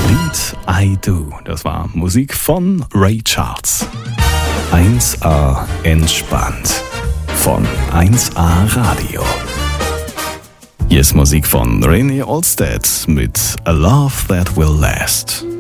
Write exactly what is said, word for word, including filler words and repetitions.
Lied I Do, das war Musik von Ray Charles. eins A entspannt von eins A Radio. Hier ist Musik von René Olstedt mit A Love That Will Last.